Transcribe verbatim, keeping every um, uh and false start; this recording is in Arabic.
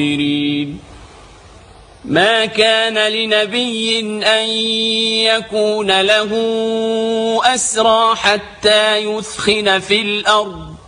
ما كان لنبي أن يكون له أسرى حتى يثخن في الأرض